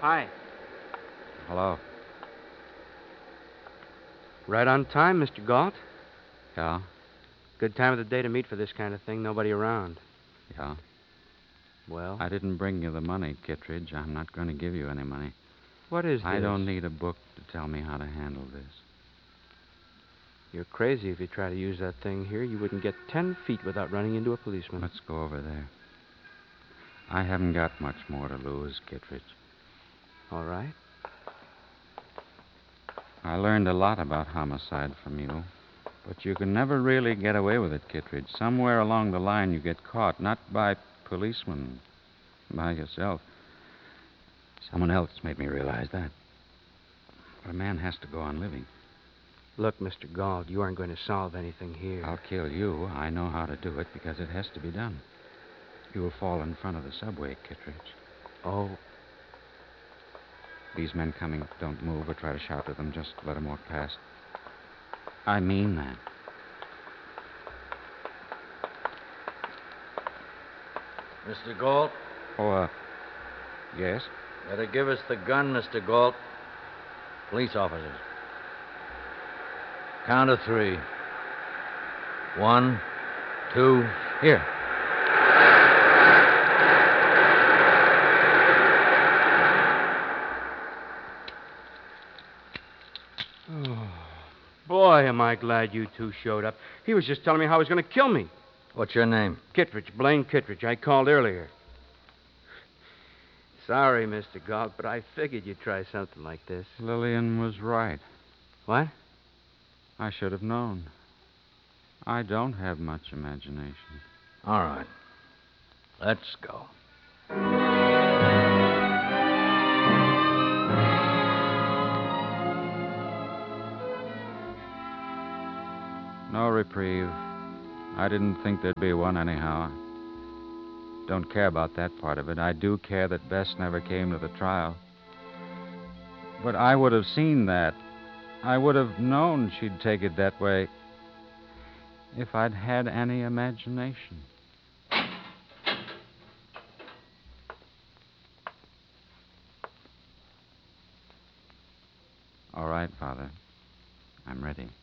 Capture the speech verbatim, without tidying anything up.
Hi. Hello. Right on time, Mister Galt. Yeah? Good time of the day to meet for this kind of thing. Nobody around. Yeah? Well? I didn't bring you the money, Kittredge. I'm not going to give you any money. What is this? I don't need a book to tell me how to handle this. You're crazy if you try to use that thing here. You wouldn't get ten feet without running into a policeman. Let's go over there. I haven't got much more to lose, Kittredge. All right. I learned a lot about homicide from you. But you can never really get away with it, Kittredge. Somewhere along the line you get caught, not by policemen, by yourself. Someone else made me realize that. But a man has to go on living. Look, Mister Galt, you aren't going to solve anything here. I'll kill you. I know how to do it because it has to be done. You will fall in front of the subway, Kittredge. Oh. These men coming, don't move or try to shout to them. Just let them walk past. I mean that. Mister Galt? Oh, uh, yes? Better give us the gun, Mister Galt. Police officers. Count of three. One, two, here. Oh, boy, am I glad you two showed up. He was just telling me how he was going to kill me. What's your name? Kittredge, Blaine Kittredge. I called earlier. Sorry, Mister Galt, but I figured you'd try something like this. Lillian was right. What? I should have known. I don't have much imagination. All right. Let's go. No reprieve. I didn't think there'd be one anyhow. Don't care about that part of it. I do care that Bess never came to the trial. But I would have seen that. I would have known she'd take it that way if I'd had any imagination. All right, Father. I'm ready.